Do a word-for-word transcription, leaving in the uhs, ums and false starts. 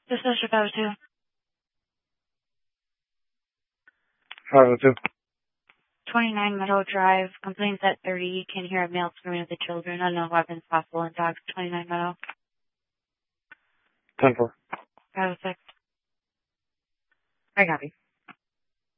This is Chicago two. Chicago two. twenty-nine Meadow Drive. Complaints at thirty. Can hear a male screaming at the children. Unknown weapons possible in dogs. twenty-nine Meadow. ten four. Chicago six. I copy.